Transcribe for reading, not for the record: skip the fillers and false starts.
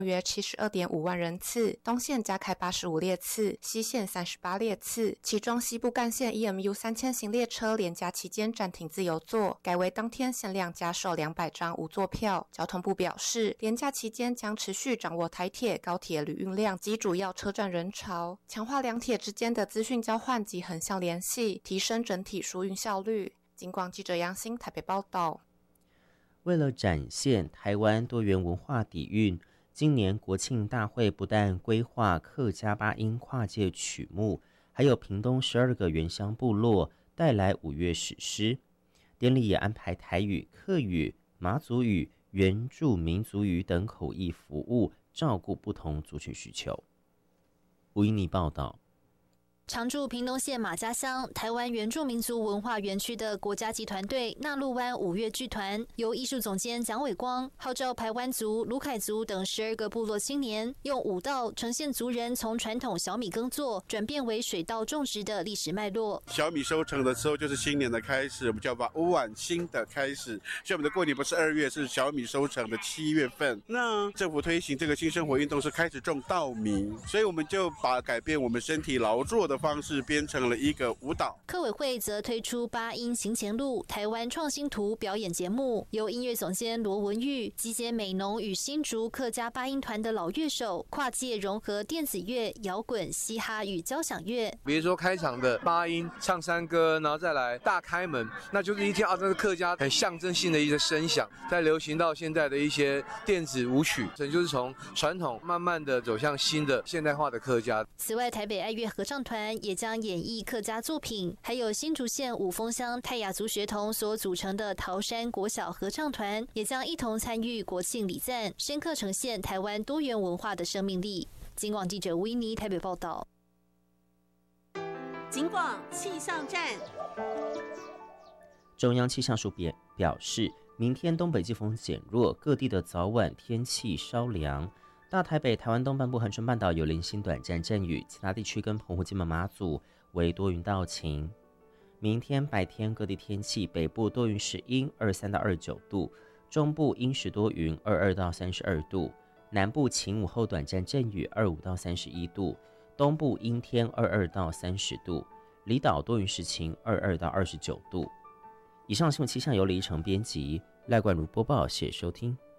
约72.5万人次，东线加开85列次，西线38列次，其中西部干线 EMU 3000型列车连假期间暂停自由座，改为当天限量加售200张无座票。交通部表示，连假期间将持续掌握台铁、高铁旅运量及主要车站人潮，强化两铁之间的资讯交换及横向联系，提升整体疏运效率。警广记者杨欣台北报道。 为了展现台湾多元文化底蕴，今年国庆大会不但规划客家八音跨界曲目，还有屏东12个原乡部落带来5月史诗。典礼也安排台语、客语、马祖语、原住民族语等口译服务，照顾不同族群需求。吴依妮报道。 常驻屏东县马家乡台湾原住民族文化园区的国家级团队纳鹿湾5月剧团，由艺术总监蒋伟光号召排湾族、鲁凯族等12个部落青年，用舞蹈呈现族人从传统小米耕作转变为水稻种植的历史脉络。 小米收成的时候就是新年的开始，我们就要把乌晚新的开始。所以我们的过年不是2月，是小米收成的7月份。那政府推行这个新生活运动是开始种稻米，所以我们就把改变我们身体劳作的方式编成了一个舞蹈。 客委会则推出八音行前路台湾创新图表演节目，由音乐总监罗文玉集结美浓与新竹客家八音团的老乐手，跨界融合电子乐、摇滚、嘻哈与交响乐。 比如说开场的八音唱山歌，然后再来大开门，那就是一听啊，这是客家很象征性的一些声响，再流行到现在的一些电子舞曲，这就是从传统慢慢的走向新的现代化的客家。 此外，台北爱乐合唱团也将演绎客家作品，还有新竹县五峰乡泰雅族学童所组成的桃山国小合唱团，也将一同参与国庆礼赞，深刻呈现台湾多元文化的生命力。警广记者吴依妮台北报道。 警广气象站， 中央气象署表示，明天东北季风减弱，各地的早晚天气稍凉。大台北、台湾东半部、恒春半岛有零星短暂阵雨，其他地区跟澎湖、金门、马祖为多云到晴。明天白天各地天气，北部多云时阴，23到29度；中部阴时多云，22到32度；南部晴午后短暂阵雨，25到31度；东部阴天，22到30度；离岛多云时晴，22到29度。以上新闻气象由李一成编辑，赖冠如播报，谢谢收听。